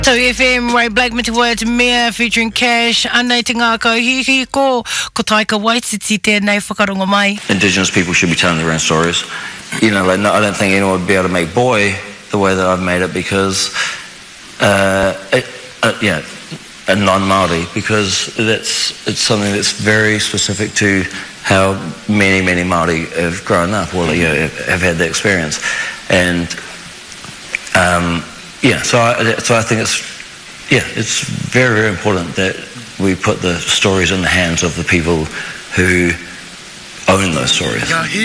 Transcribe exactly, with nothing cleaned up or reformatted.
So F M, Ray Blake me te words Mea featuring Cash, anei te ngā kauhihi ko, ko Taika Waititi tēnei whakarongo mai. Indigenous people should be telling their own stories. You know, like, no, I don't think anyone would be able to make Boy the way that I've made it because, uh, it, uh, yeah, a non-Māori, because that's it's something that's very specific to how many, many Māori have grown up, or you know, have had the experience. And, um, yeah, so I, so I think it's, yeah, it's very, very important that we put the stories in the hands of the people who own those stories.